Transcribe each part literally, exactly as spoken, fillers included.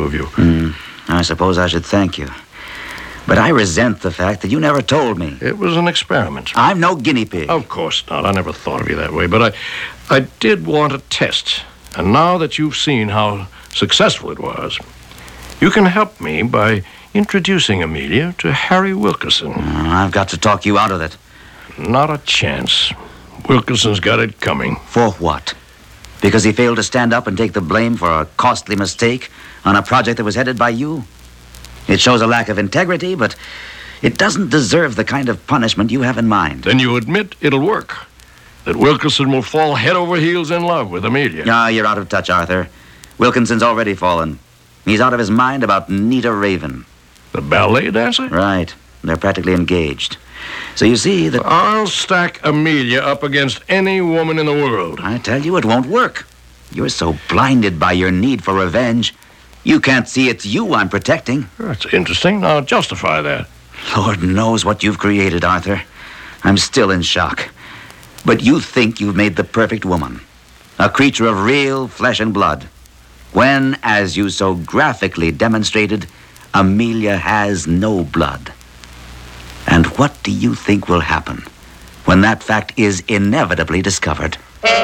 of you. Mm, I suppose I should thank you. But I resent the fact that you never told me. It was an experiment. I'm no guinea pig. Of course not. I never thought of you that way. But I, I did want a test. And now that you've seen how successful it was, you can help me by introducing Amelia to Harry Wilkerson. Uh, I've got to talk you out of it. Not a chance. Wilkerson's got it coming. For what? Because he failed to stand up and take the blame for a costly mistake on a project that was headed by you? It shows a lack of integrity, but it doesn't deserve the kind of punishment you have in mind. Then you admit it'll work. That Wilkerson will fall head over heels in love with Amelia. Ah, you're out of touch, Arthur. Wilkinson's already fallen. He's out of his mind about Nita Raven. The ballet dancer? Right. They're practically engaged. So you see that... I'll stack Amelia up against any woman in the world. I tell you, it won't work. You're so blinded by your need for revenge, you can't see it's you I'm protecting. That's interesting. Now justify that. Lord knows what you've created, Arthur. I'm still in shock. But you think you've made the perfect woman. A creature of real flesh and blood. When, as you so graphically demonstrated, Amelia has no blood. And what do you think will happen when that fact is inevitably discovered?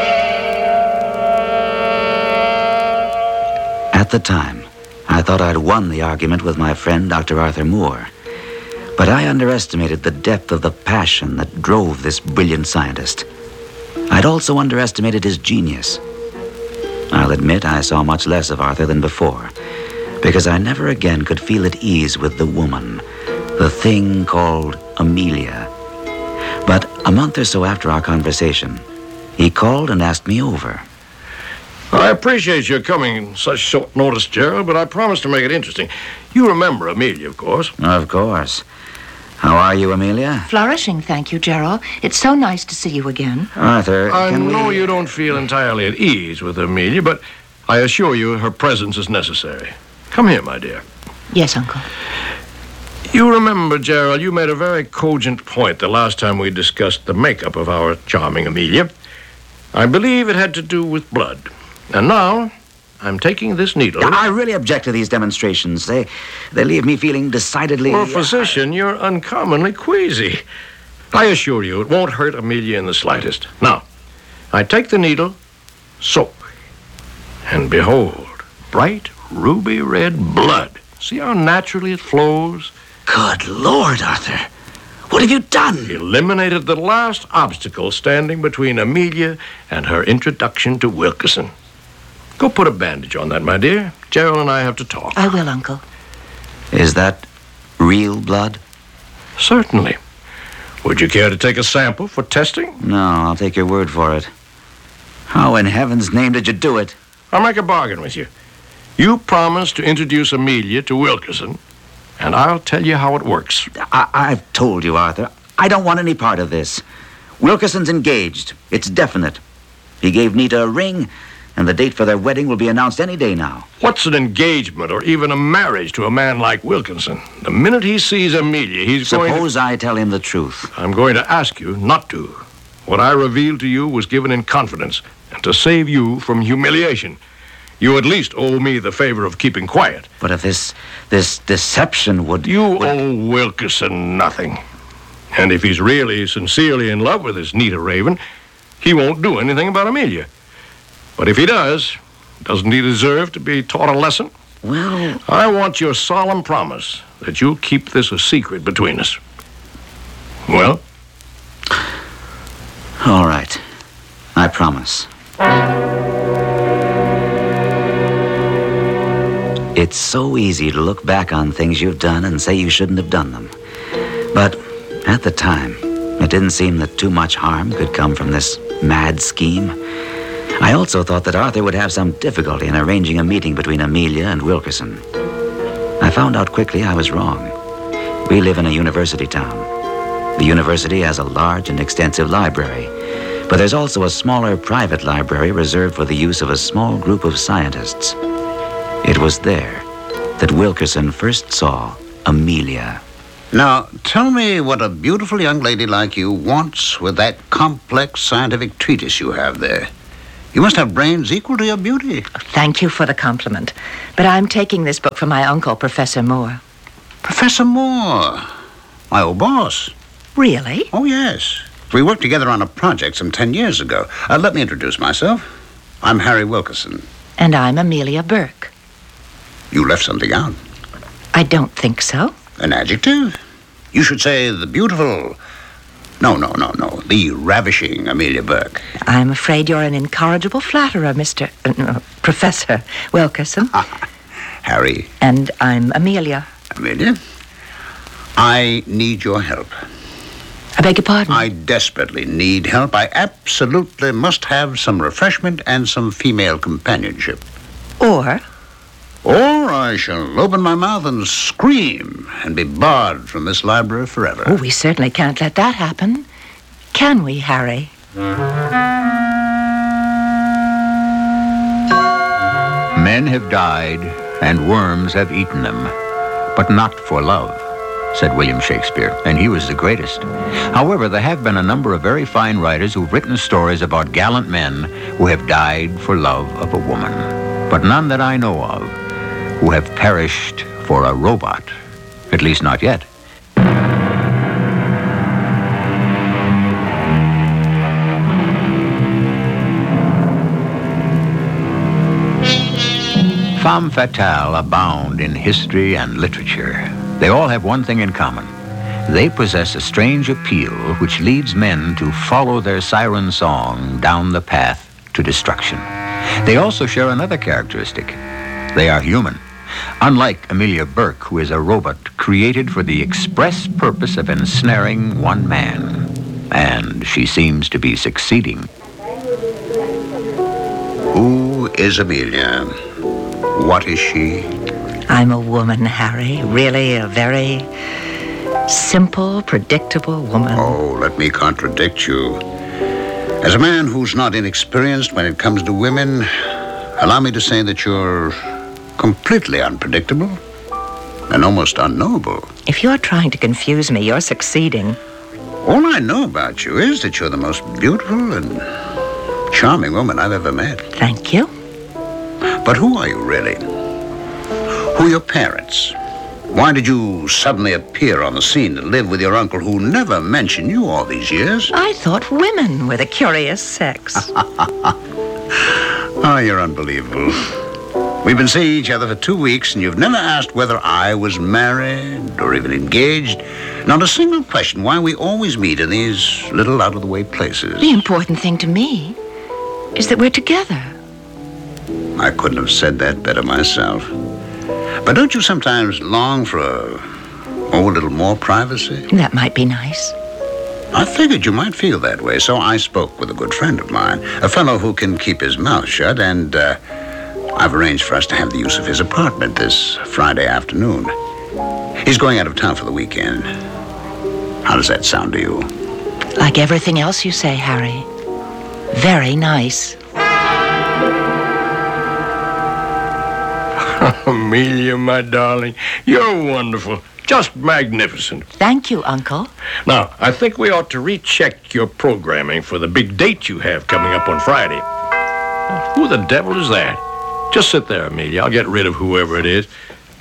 At the time, I thought I'd won the argument with my friend, Doctor Arthur Moore. But I underestimated the depth of the passion that drove this brilliant scientist. I'd also underestimated his genius. I'll admit I saw much less of Arthur than before, because I never again could feel at ease with the woman, the thing called Amelia. But a month or so after our conversation, he called and asked me over. I appreciate your coming in such short notice, Gerald, but I promised to make it interesting. You remember Amelia, of course. Of course. How are you, Amelia? Flourishing, thank you, Gerald. It's so nice to see you again. Arthur, I can know we... you don't feel entirely at ease with Amelia, but I assure you her presence is necessary. Come here, my dear. Yes, Uncle. You remember, Gerald, you made a very cogent point the last time we discussed the makeup of our charming Amelia. I believe it had to do with blood. And now, I'm taking this needle. I really object to these demonstrations. They they leave me feeling decidedly... For a physician, you're uncommonly queasy. I assure you, it won't hurt Amelia in the slightest. Now, I take the needle, soak, and behold, bright ruby red blood. See how naturally it flows? Good Lord, Arthur. What have you done? Eliminated the last obstacle standing between Amelia and her introduction to Wilkerson. Go put a bandage on that, my dear. Gerald and I have to talk. I will, Uncle. Is that real blood? Certainly. Would you care to take a sample for testing? No, I'll take your word for it. How in heaven's name did you do it? I'll make a bargain with you. You promise to introduce Amelia to Wilkerson, and I'll tell you how it works. I- I've told you, Arthur. I don't want any part of this. Wilkerson's engaged. It's definite. He gave Nita a ring, and the date for their wedding will be announced any day now. What's an engagement or even a marriage to a man like Wilkinson? The minute he sees Amelia, he's going to... Suppose I tell him the truth. I'm going to ask you not to. What I revealed to you was given in confidence, and to save you from humiliation. You at least owe me the favor of keeping quiet. But if this this deception would... You would... owe Wilkerson nothing. And if he's really, sincerely in love with this Nita Raven, he won't do anything about Amelia. But if he does, doesn't he deserve to be taught a lesson? Well... I want your solemn promise that you'll keep this a secret between us. Well? All right. I promise. It's so easy to look back on things you've done and say you shouldn't have done them. But at the time, it didn't seem that too much harm could come from this mad scheme. I also thought that Arthur would have some difficulty in arranging a meeting between Amelia and Wilkerson. I found out quickly I was wrong. We live in a university town. The university has a large and extensive library, but there's also a smaller private library reserved for the use of a small group of scientists. It was there that Wilkerson first saw Amelia. Now, tell me what a beautiful young lady like you wants with that complex scientific treatise you have there. You must have brains equal to your beauty. Thank you for the compliment. But I'm taking this book from my uncle, Professor Moore. Professor Moore, my old boss. Really? Oh, yes. We worked together on a project some ten years ago. Uh, let me introduce myself. I'm Harry Wilkerson. And I'm Amelia Burke. You left something out. I don't think so. An adjective? You should say the beautiful... No, no, no, no. The ravishing Amelia Burke. I'm afraid you're an incorrigible flatterer, Mister Uh, no, Professor Wilkerson. Harry. And I'm Amelia. Amelia? I need your help. I beg your pardon? I desperately need help. I absolutely must have some refreshment and some female companionship. Or? Or I shall open my mouth and scream and be barred from this library forever. Oh, we certainly can't let that happen. Can we, Harry? Men have died, and worms have eaten them, but not for love, said William Shakespeare, and he was the greatest. However, there have been a number of very fine writers who've written stories about gallant men who have died for love of a woman, but none that I know of who have perished for a robot, at least not yet. Femmes fatales abound in history and literature. They all have one thing in common. They possess a strange appeal which leads men to follow their siren song down the path to destruction. They also share another characteristic. They are human. Unlike Amelia Burke, who is a robot created for the express purpose of ensnaring one man. And she seems to be succeeding. Who is Amelia? What is she? I'm a woman, Harry. Really a very simple, predictable woman. Oh, let me contradict you. As a man who's not inexperienced when it comes to women, allow me to say that you're completely unpredictable and almost unknowable. If you're trying to confuse me, you're succeeding. All I know about you is that you're the most beautiful and charming woman I've ever met. Thank you. But who are you really? Who are your parents? Why did you suddenly appear on the scene to live with your uncle who never mentioned you all these years? I thought women were the curious sex. Oh, you're unbelievable. We've been seeing each other for two weeks, and you've never asked whether I was married or even engaged. Not a single question why we always meet in these little out-of-the-way places. The important thing to me is that we're together. I couldn't have said that better myself. But don't you sometimes long for a, oh, a little more privacy? That might be nice. I figured you might feel that way, so I spoke with a good friend of mine, a fellow who can keep his mouth shut, and uh, I've arranged for us to have the use of his apartment this Friday afternoon. He's going out of town for the weekend. How does that sound to you? Like everything else you say, Harry. Very nice. Amelia, my darling, you're wonderful. Just magnificent. Thank you, Uncle. Now, I think we ought to recheck your programming for the big date you have coming up on Friday. Who the devil is that? Just sit there, Amelia. I'll get rid of whoever it is.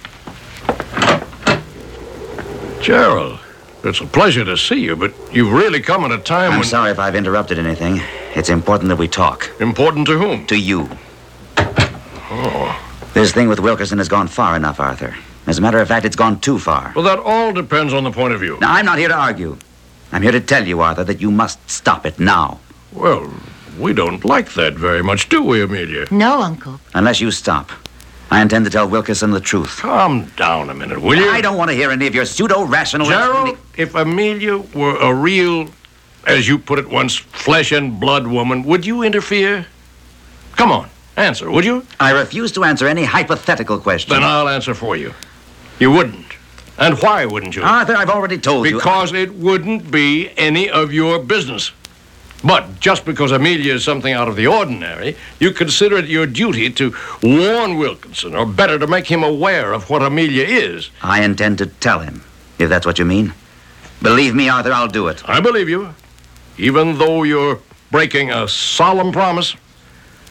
Gerald, it's a pleasure to see you, but you've really come at a time I'm when... sorry if I've interrupted anything. It's important that we talk. Important to whom? To you. Oh. This thing with Wilkerson has gone far enough, Arthur. As a matter of fact, it's gone too far. Well, that all depends on the point of view. Now, I'm not here to argue. I'm here to tell you, Arthur, that you must stop it now. Well, we don't like that very much, do we, Amelia? No, Uncle. Unless you stop. I intend to tell Wilkerson the truth. Calm down a minute, will you? I don't want to hear any of your pseudo-rational... Gerald, if Amelia were a real, as you put it once, flesh and blood woman, would you interfere? Come on, answer, would you? I refuse to answer any hypothetical question. Then I'll answer for you. You wouldn't. And why wouldn't you? Arthur, I've already told you... Because it wouldn't be any of your business. But just because Amelia is something out of the ordinary, you consider it your duty to warn Wilkinson, or better, to make him aware of what Amelia is. I intend to tell him, if that's what you mean. Believe me, Arthur, I'll do it. I believe you, even though you're breaking a solemn promise.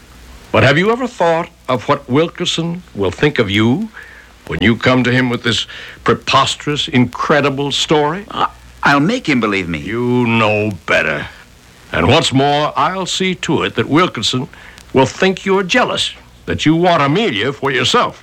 But have you ever thought of what Wilkerson will think of you when you come to him with this preposterous, incredible story? Uh, I'll make him believe me. You know better. And what's more, I'll see to it that Wilkerson will think you're jealous, that you want Amelia for yourself.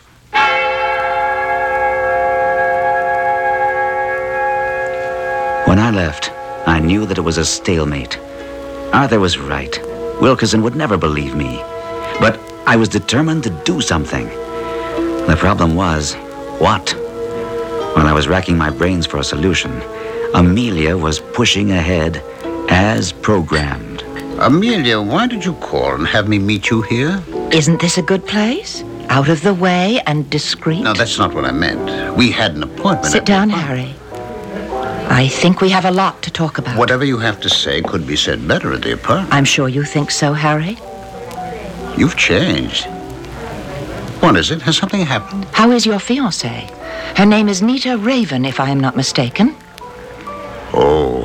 When I left, I knew that it was a stalemate. Arthur was right. Wilkerson would never believe me. But I was determined to do something. The problem was, what? While I was racking my brains for a solution, Amelia was pushing ahead as programmed. Amelia, why did you call and have me meet you here? Isn't this a good place? Out of the way and discreet? No, that's not what I meant. We had an appointment. Sit down, Harry. I think we have a lot to talk about. Whatever you have to say could be said better at the apartment. I'm sure you think so, Harry. You've changed. What is it? Has something happened? How is your fiancée? Her name is Nita Raven, if I am not mistaken. Oh.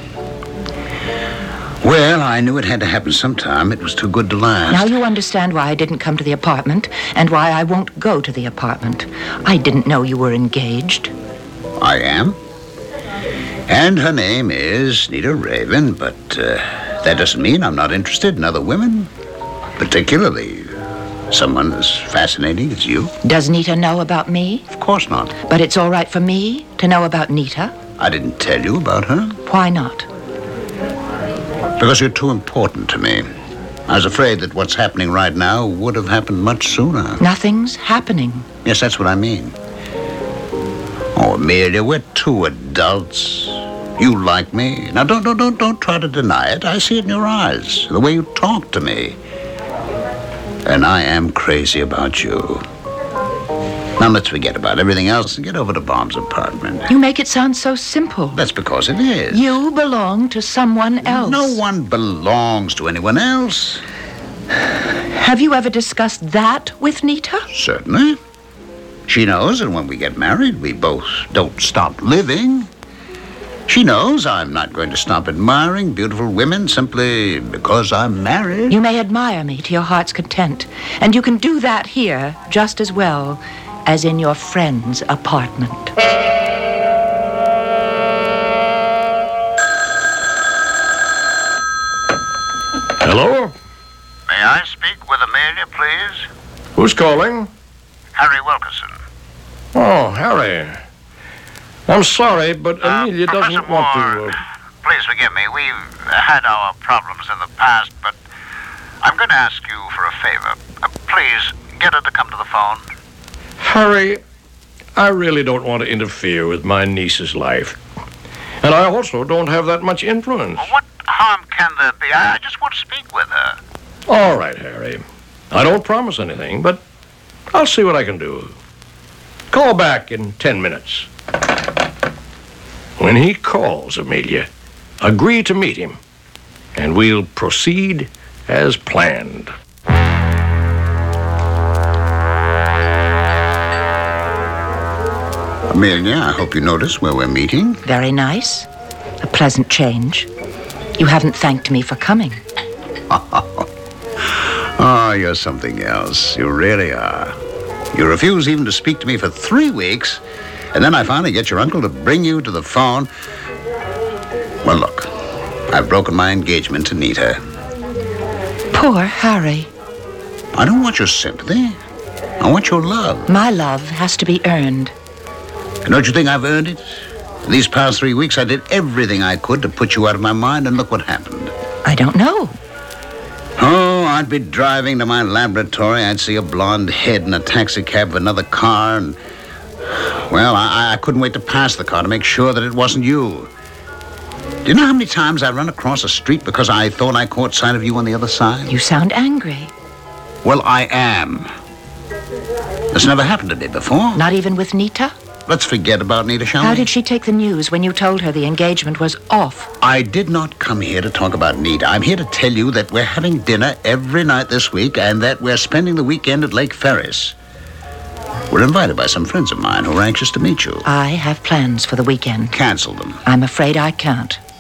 Well, I knew it had to happen sometime. It was too good to last. Now you understand why I didn't come to the apartment and why I won't go to the apartment. I didn't know you were engaged. I am. And her name is Nita Raven, but uh, that doesn't mean I'm not interested in other women. Particularly someone as fascinating as you. Does Nita know about me? Of course not. But it's all right for me to know about Nita? I didn't tell you about her. Why not? Because you're too important to me. I was afraid that what's happening right now would have happened much sooner. Nothing's happening. Yes, that's what I mean. Oh, Amelia, we're two adults. You like me. Now, don't, don't, don't, don't try to deny it. I see it in your eyes, the way you talk to me. And I am crazy about you. Now, let's forget about everything else and get over to Bob's apartment. You make it sound so simple. That's because it is. You belong to someone else. No one belongs to anyone else. Have you ever discussed that with Nita? Certainly. She knows that when we get married, we both don't stop living. She knows I'm not going to stop admiring beautiful women simply because I'm married. You may admire me to your heart's content, and you can do that here just as well as in your friend's apartment. Hello? May I speak with Amelia, please? Who's calling? Harry Wilkerson. Oh, Harry. I'm sorry, but Uh, Amelia Professor doesn't want Moore, to... Uh... Please forgive me. We've had our problems in the past, but I'm going to ask you for a favor. Uh, please, get her to come to the phone. Harry, I really don't want to interfere with my niece's life. And I also don't have that much influence. Well, what harm can there be? I, I just want to speak with her. All right, Harry. I don't promise anything, but I'll see what I can do. Call back in ten minutes. When he calls, Amelia, agree to meet him, and we'll proceed as planned. Amelia, I hope you notice where we're meeting. Very nice. A pleasant change. You haven't thanked me for coming. Oh, you're something else. You really are. You refuse even to speak to me for three weeks, and then I finally get your uncle to bring you to the phone. Well, look, I've broken my engagement to Nita. Poor Harry. I don't want your sympathy. I want your love. My love has to be earned. And don't you think I've earned it? In these past three weeks, I did everything I could to put you out of my mind, and look what happened. I don't know. Oh, I'd be driving to my laboratory. I'd see a blonde head in a taxi cab of another car, and, well, I, I couldn't wait to pass the car to make sure that it wasn't you. Do you know how many times I run across a street because I thought I caught sight of you on the other side? You sound angry. Well, I am. This never happened to me before. Not even with Nita? Let's forget about Nita, shall we? How did she take the news when you told her the engagement was off? I did not come here to talk about Nita. I'm here to tell you that we're having dinner every night this week and that we're spending the weekend at Lake Ferris. We're invited by some friends of mine who are anxious to meet you. I have plans for the weekend. Cancel them. I'm afraid I can't.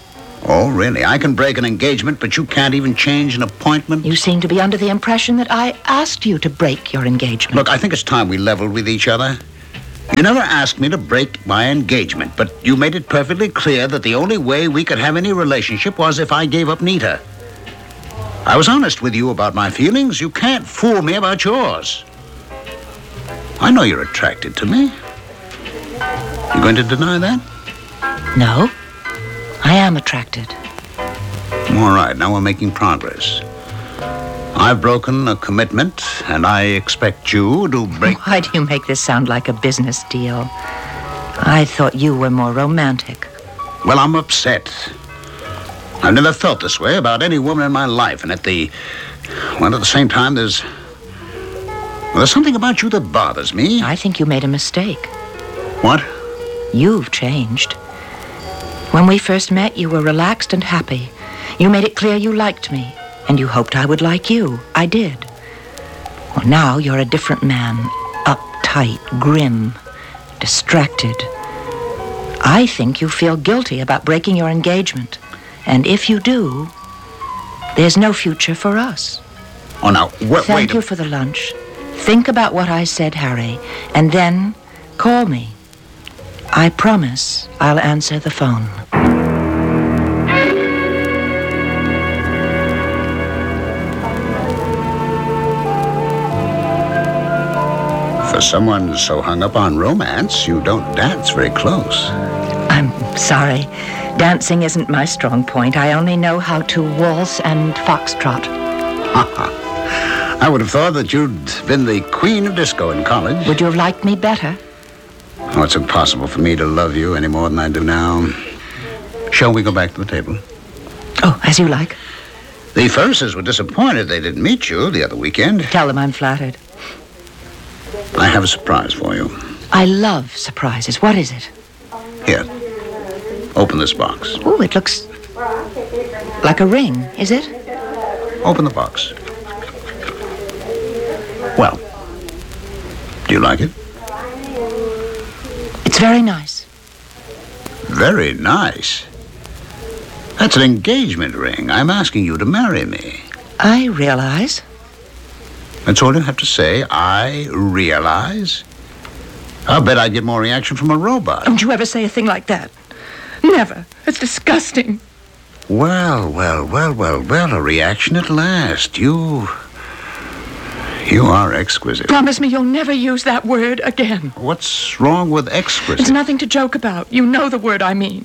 Oh, really? I can break an engagement, but you can't even change an appointment? You seem to be under the impression that I asked you to break your engagement. Look, I think it's time we leveled with each other. You never asked me to break my engagement, but you made it perfectly clear that the only way we could have any relationship was if I gave up Nita. I was honest with you about my feelings. You can't fool me about yours. I know you're attracted to me. You going to deny that? No, I am attracted. All right, now we're making progress. I've broken a commitment, and I expect you to break... Why do you make this sound like a business deal? I thought you were more romantic. Well, I'm upset. I've never felt this way about any woman in my life, and at the... Well, at the same time, there's... Well, there's something about you that bothers me. I think you made a mistake. What? You've changed. When we first met, you were relaxed and happy. You made it clear you liked me, and you hoped I would like you. I did. Well, now you're a different man. Uptight, grim, distracted. I think you feel guilty about breaking your engagement. And if you do, there's no future for us. Oh, now, wait... Thank wait you for the lunch. Think about what I said, Harry, and then call me. I promise I'll answer the phone. For someone so hung up on romance, you don't dance very close. I'm sorry. Dancing isn't my strong point. I only know how to waltz and foxtrot. I would have thought that you'd been the queen of disco in college. Would you have liked me better? Oh, it's impossible for me to love you any more than I do now. Shall we go back to the table? Oh, as you like. The Ferrises were disappointed they didn't meet you the other weekend. Tell them I'm flattered. I have a surprise for you. I love surprises. What is it? Here. Open this box. Oh, it looks like a ring, is it? Open the box. Well, do you like it? It's very nice. Very nice. That's an engagement ring. I'm asking you to marry me. I realize. That's all you have to say. I realize. I'll bet I'd get more reaction from a robot. Don't you ever say a thing like that. Never. It's disgusting. Well, well, well, well, well, a reaction at last. You... You are exquisite. Promise me you'll never use that word again. What's wrong with exquisite? It's nothing to joke about. You know the word I mean.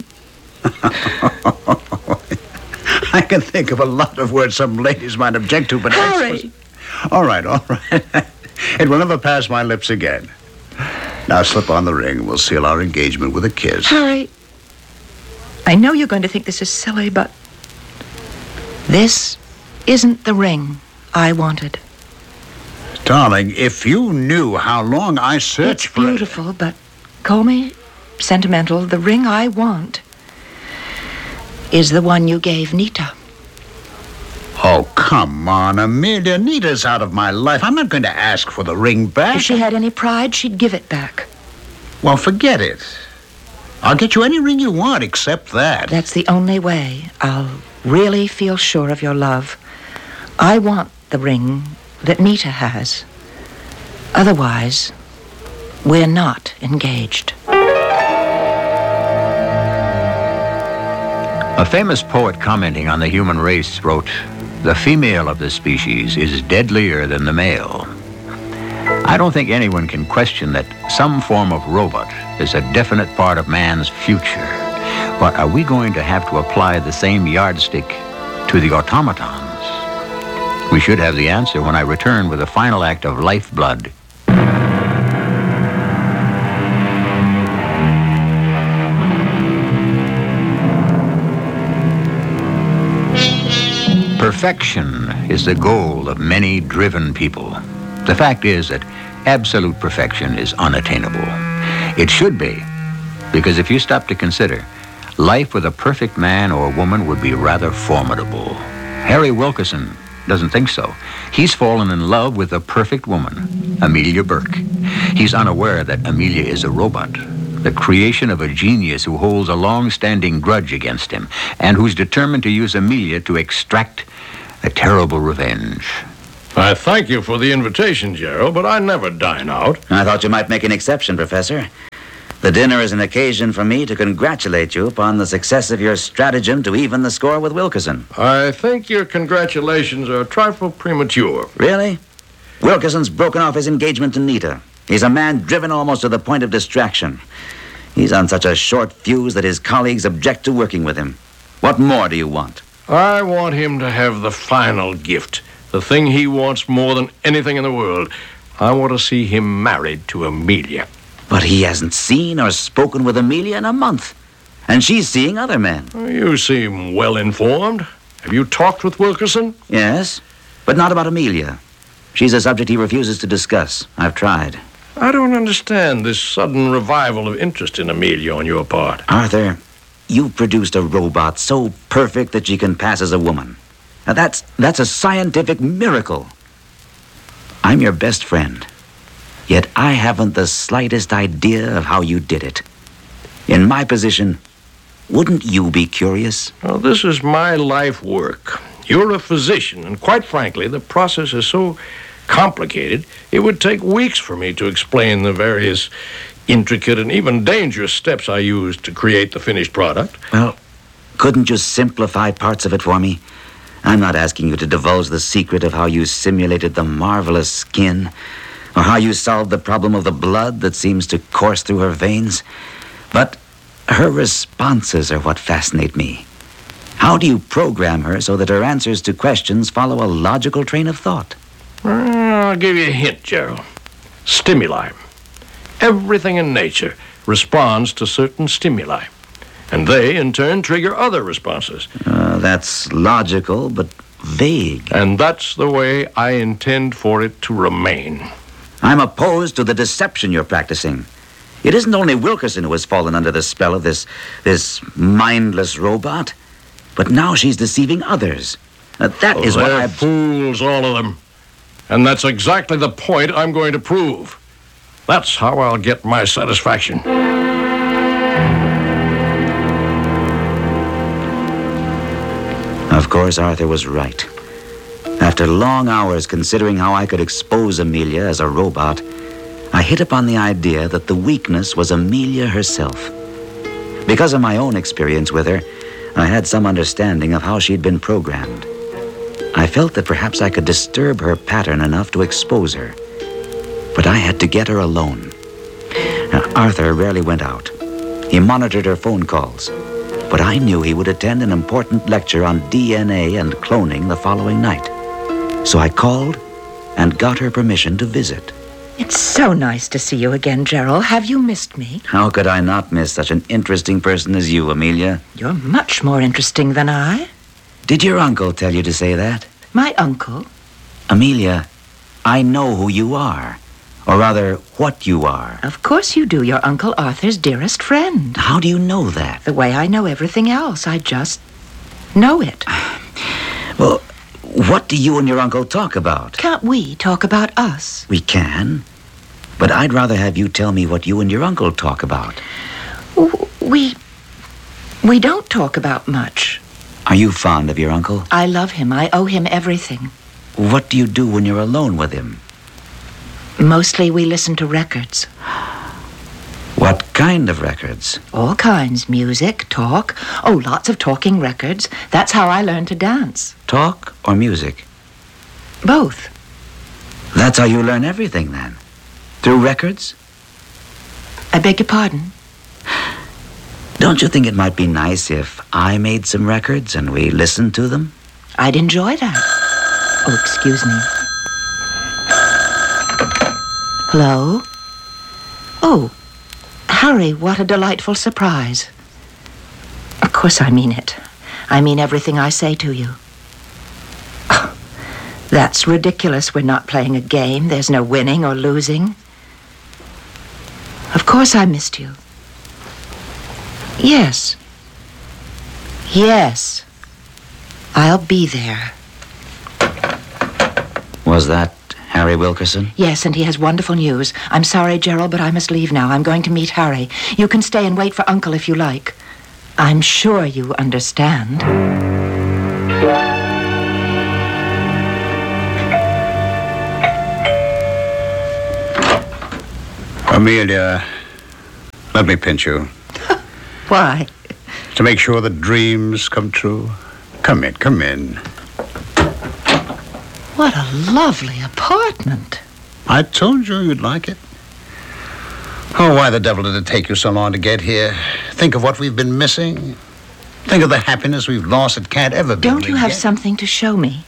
I can think of a lot of words some ladies might object to, but... Harry! Exquisite. All right, all right. It will never pass my lips again. Now slip on the ring. We'll seal our engagement with a kiss. Harry, I know you're going to think this is silly, but this isn't the ring I wanted. Darling, if you knew how long I searched it's for it... It's beautiful, but call me sentimental. The ring I want is the one you gave Nita. Oh, come on, Amelia. Nita's out of my life. I'm not going to ask for the ring back. If she had any pride, she'd give it back. Well, forget it. I'll get you any ring you want except that. That's the only way I'll really feel sure of your love. I want the ring that Nita has. Otherwise, we're not engaged. A famous poet commenting on the human race wrote, "The female of the species is deadlier than the male." I don't think anyone can question that some form of robot is a definite part of man's future. But are we going to have to apply the same yardstick to the automatons? We should have the answer when I return with the final act of Lifeblood. Perfection is the goal of many driven people. The fact is that absolute perfection is unattainable. It should be, because if you stop to consider, life with a perfect man or woman would be rather formidable. Harry Wilkerson doesn't think so. He's fallen in love with a perfect woman, Amelia Burke. He's unaware that Amelia is a robot, The creation of a genius who holds a long-standing grudge against him and who's determined to use Amelia to extract a terrible revenge. I thank you for the invitation, Gerald, but I never dine out. I thought you might make an exception, Professor. The dinner is an occasion for me to congratulate you upon the success of your stratagem to even the score with Wilkerson. I think your congratulations are a trifle premature. Really? Wilkerson's broken off his engagement to Nita. He's a man driven almost to the point of distraction. He's on such a short fuse that his colleagues object to working with him. What more do you want? I want him to have the final gift, the thing he wants more than anything in the world. I want to see him married to Amelia. But he hasn't seen or spoken with Amelia in a month. And she's seeing other men. You seem well informed. Have you talked with Wilkerson? Yes, but not about Amelia. She's a subject he refuses to discuss. I've tried. I don't understand this sudden revival of interest in Amelia on your part. Arthur, you've produced a robot so perfect that she can pass as a woman. Now that's, that's a scientific miracle. I'm your best friend. Yet I haven't the slightest idea of how you did it. In my position, wouldn't you be curious? Well, this is my life work. You're a physician, and quite frankly, the process is so complicated, it would take weeks for me to explain the various intricate and even dangerous steps I used to create the finished product. Well, couldn't you simplify parts of it for me? I'm not asking you to divulge the secret of how you simulated the marvelous skin, or how you solved the problem of the blood that seems to course through her veins. But her responses are what fascinate me. How do you program her so that her answers to questions follow a logical train of thought? I'll give you a hint, Gerald. Stimuli. Everything in nature responds to certain stimuli, and they, in turn, trigger other responses. Uh, that's logical, but vague. And that's the way I intend for it to remain. I'm opposed to the deception you're practicing. It isn't only Wilkerson who has fallen under the spell of this, this mindless robot, but now she's deceiving others. Now, that is what They're I... fools, all of them. And that's exactly the point I'm going to prove. That's how I'll get my satisfaction. Of course, Arthur was right. After long hours considering how I could expose Amelia as a robot, I hit upon the idea that the weakness was Amelia herself. Because of my own experience with her, I had some understanding of how she'd been programmed. I felt that perhaps I could disturb her pattern enough to expose her. But I had to get her alone. Now, Arthur rarely went out. He monitored her phone calls. But I knew he would attend an important lecture on D N A and cloning the following night. So I called and got her permission to visit. It's so nice to see you again, Gerald. Have you missed me? How could I not miss such an interesting person as you, Amelia? You're much more interesting than I. Did your uncle tell you to say that? My uncle? Amelia, I know who you are. Or rather, what you are. Of course you do. You're Uncle Arthur's dearest friend. How do you know that? The way I know everything else. I just know it. Well, what do you and your uncle talk about? Can't we talk about us? We can. But I'd rather have you tell me what you and your uncle talk about. We... we don't talk about much. Are you fond of your uncle? I love him. I owe him everything. What do you do when you're alone with him? Mostly we listen to records. What kind of records? All kinds. Music, talk. Oh, lots of talking records. That's how I learned to dance. Talk or music? Both. That's how you learn everything, then? Through records? I beg your pardon? Don't you think it might be nice if I made some records and we listened to them? I'd enjoy that. Oh, excuse me. Hello? Oh, Harry, what a delightful surprise. Of course I mean it. I mean everything I say to you. Oh, that's ridiculous. We're not playing a game. There's no winning or losing. Of course I missed you. Yes. Yes. I'll be there. Was that Harry Wilkerson? Yes, and he has wonderful news. I'm sorry, Gerald, but I must leave now. I'm going to meet Harry. You can stay and wait for Uncle if you like. I'm sure you understand. Amelia, let me pinch you. Why? To make sure the dreams come true. Come in, come in. What a lovely apartment. I told you you'd like it. Oh, why the devil did it take you so long to get here? Think of what we've been missing. Think of the happiness we've lost. It can't ever be. Don't you have regained. something to show me?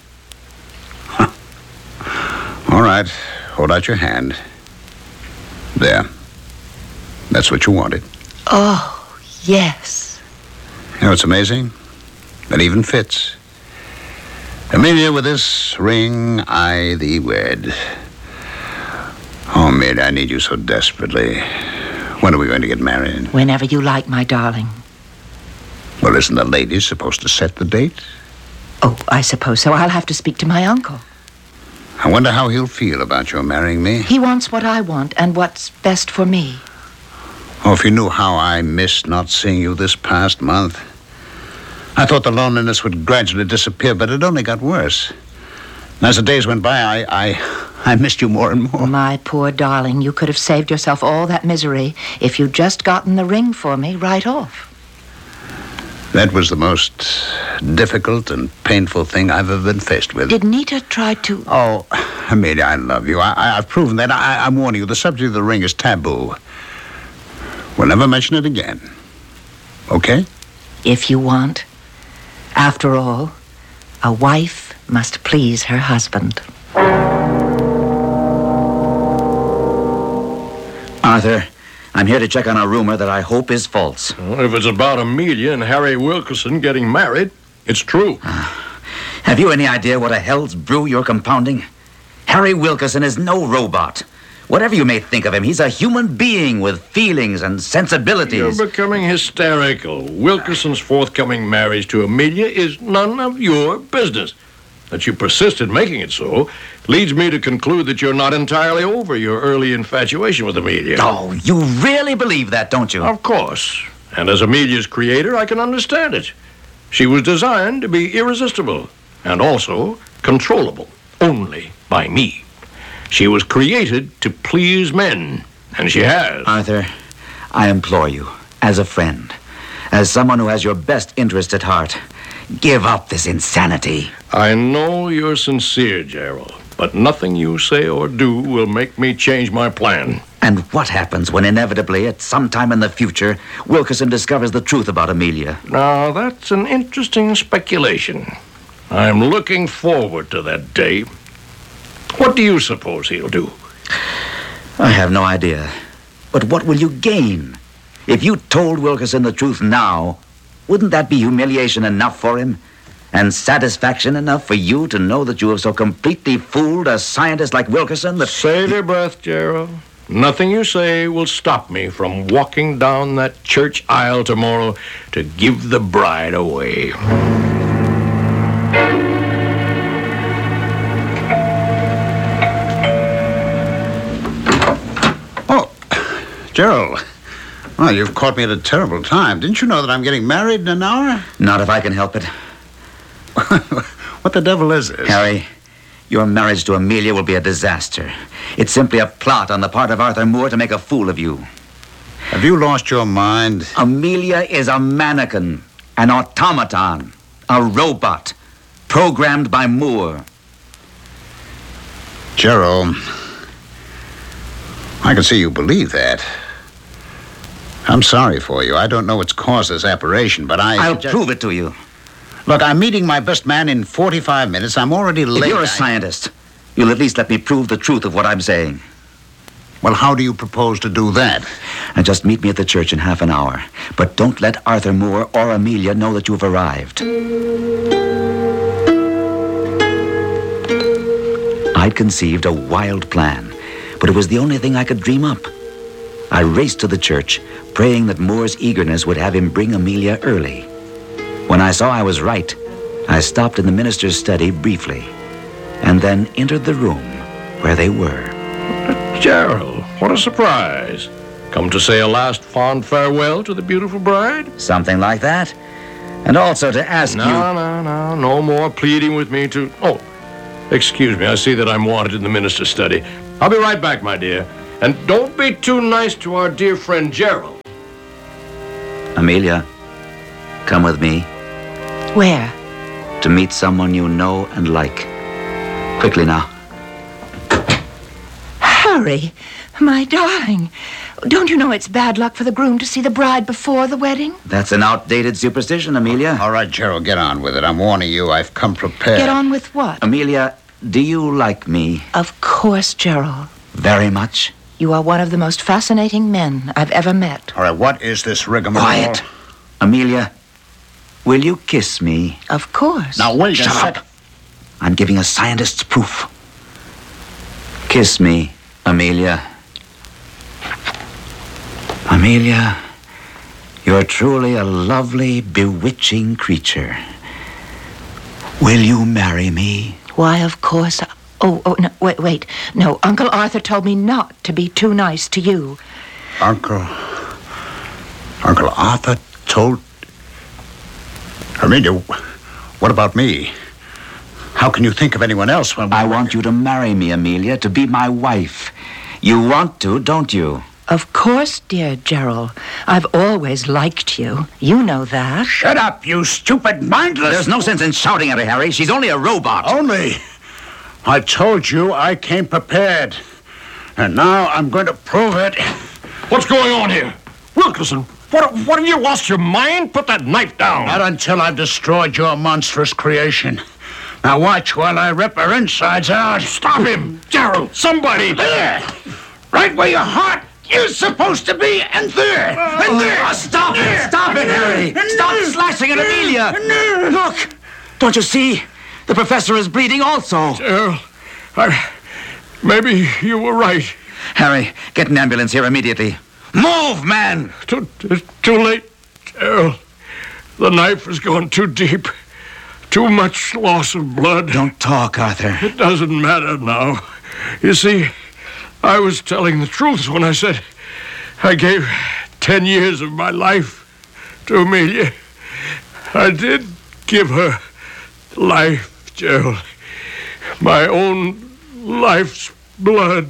All right, hold out your hand. There. That's what you wanted. Oh, yes. You know what's amazing? It even fits. Amelia, with this ring, I thee wed. Oh, Amelia, I need you so desperately. When are we going to get married? Whenever you like, my darling. Well, isn't the lady supposed to set the date? Oh, I suppose so. I'll have to speak to my uncle. I wonder how he'll feel about your marrying me. He wants what I want and what's best for me. Oh, if you knew how I missed not seeing you this past month. I thought the loneliness would gradually disappear, but it only got worse. And as the days went by, I, I, I missed you more and more. My poor darling, you could have saved yourself all that misery if you'd just gotten the ring for me right off. That was the most difficult and painful thing I've ever been faced with. Did Nita try to... Oh, Amelia, I love you. I, I, I've proven that. I, I'm warning you, the subject of the ring is taboo. We'll never mention it again. Okay? If you want. After all, a wife must please her husband. Arthur, I'm here to check on a rumor that I hope is false. Well, if it's about Amelia and Harry Wilkerson getting married, it's true. Have you any idea what a hell's brew you're compounding? Harry Wilkerson is no robot. Whatever you may think of him, he's a human being with feelings and sensibilities. You're becoming hysterical. Wilkerson's forthcoming marriage to Amelia is none of your business. That you persist in making it so leads me to conclude that you're not entirely over your early infatuation with Amelia. Oh, you really believe that, don't you? Of course. And as Amelia's creator, I can understand it. She was designed to be irresistible and also controllable only by me. She was created to please men, and she has. Arthur, I implore you, as a friend, as someone who has your best interest at heart, give up this insanity. I know you're sincere, Gerald, but nothing you say or do will make me change my plan. And what happens when inevitably, at some time in the future, Wilkerson discovers the truth about Amelia? Now, that's an interesting speculation. I'm looking forward to that day. What do you suppose he'll do? I have no idea. But what will you gain? If you told Wilkerson the truth now, wouldn't that be humiliation enough for him? And satisfaction enough for you to know that you have so completely fooled a scientist like Wilkerson that... Save your breath, Gerald. Nothing you say will stop me from walking down that church aisle tomorrow to give the bride away. Gerald, well, you've caught me at a terrible time. Didn't you know that I'm getting married in an hour? Not if I can help it. What the devil is this? Harry, your marriage to Amelia will be a disaster. It's simply a plot on the part of Arthur Moore to make a fool of you. Have you lost your mind? Amelia is a mannequin, an automaton, a robot, programmed by Moore. Gerald, I can see you believe that. I'm sorry for you. I don't know what's caused this aberration, but I... I'll suggest... prove it to you. Look, I'm meeting my best man in forty-five minutes. I'm already late. If you're a I... scientist, you'll at least let me prove the truth of what I'm saying. Well, how do you propose to do that? And just meet me at the church in half an hour. But don't let Arthur Moore or Amelia know that you've arrived. I'd conceived a wild plan, but it was the only thing I could dream up. I raced to the church, praying that Moore's eagerness would have him bring Amelia early. When I saw I was right, I stopped in the minister's study briefly, and then entered the room, where they were. Gerald, what a surprise. Come to say a last fond farewell to the beautiful bride? Something like that. And also to ask no, you... No, no, no. No more pleading with me to... Oh, excuse me. I see that I'm wanted in the minister's study. I'll be right back, my dear. And don't be too nice to our dear friend Gerald. Amelia, come with me. Where? To meet someone you know and like. Quickly now. Harry, my darling. Don't you know it's bad luck for the groom to see the bride before the wedding? That's an outdated superstition, Amelia. All right, Gerald, get on with it. I'm warning you, I've come prepared. Get on with what? Amelia, do you like me? Of course, Gerald. Very much? You are one of the most fascinating men I've ever met. All right, what is this rigmarole? Quiet. Amelia, will you kiss me? Of course. Now, wait Shut a up. second. I'm giving a scientist's proof. Kiss me, Amelia. Amelia, you're truly a lovely, bewitching creature. Will you marry me? Why, of course. I- Oh, oh, no, wait, wait. No, Uncle Arthur told me not to be too nice to you. Uncle... Uncle Arthur told... Amelia, what about me? How can you think of anyone else when we... I want you to marry me, Amelia, to be my wife. You want to, don't you? Of course, dear Gerald. I've always liked you. You know that. Shut up, you stupid, mindless... There's no sense in shouting at her, Harry. She's only a robot. Only... I told you I came prepared. And now I'm going to prove it. What's going on here? Wilkerson, what, what have you lost your mind? Put that knife down. Not until I've destroyed your monstrous creation. Now watch while I rip her insides out. Stop him! Gerald, somebody! There! Right where your heart is supposed to be, and there! And there! Oh, stop it! Stop it, Harry! Stop slashing at Amelia! Look! Don't you see? The professor is bleeding also. Gerald, I... Maybe you were right. Harry, get an ambulance here immediately. Move, man! Too, too late, Gerald. The knife has gone too deep. Too much loss of blood. Don't talk, Arthur. It doesn't matter now. You see, I was telling the truth when I said I gave ten years of my life to Amelia. I did give her life, Gerald. My own life's blood.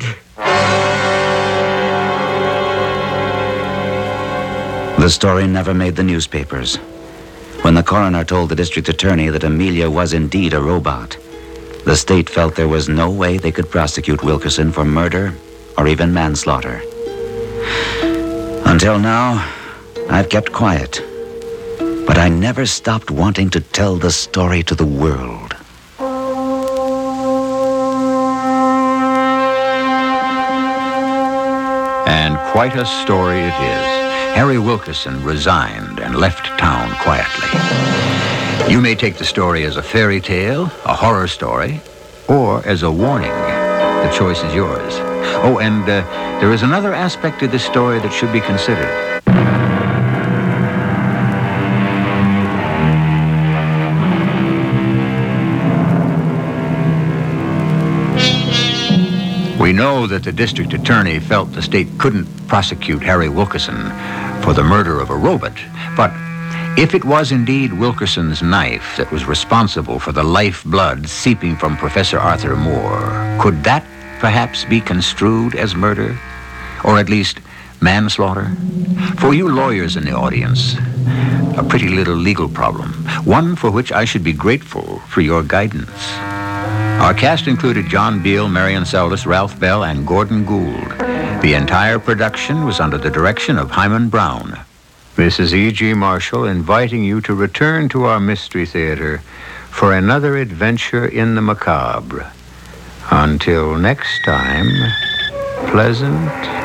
The story never made the newspapers. When the coroner told the district attorney that Amelia was indeed a robot, the state felt there was no way they could prosecute Wilkerson for murder or even manslaughter. Until now, I've kept quiet. But I never stopped wanting to tell the story to the world. And quite a story it is. Harry Wilkerson resigned and left town quietly. You may take the story as a fairy tale, a horror story, or as a warning. The choice is yours. Oh, and uh, there is another aspect to this story that should be considered. We know that the district attorney felt the state couldn't prosecute Harry Wilkerson for the murder of a robot, but if it was indeed Wilkerson's knife that was responsible for the lifeblood seeping from Professor Arthur Moore, could that perhaps be construed as murder? Or at least manslaughter? For you lawyers in the audience, a pretty little legal problem, one for which I should be grateful for your guidance. Our cast included John Beal, Marion Seldes, Ralph Bell, and Gordon Gould. The entire production was under the direction of Hyman Brown. This is E G. Marshall inviting you to return to our Mystery Theater for another adventure in the macabre. Until next time, pleasant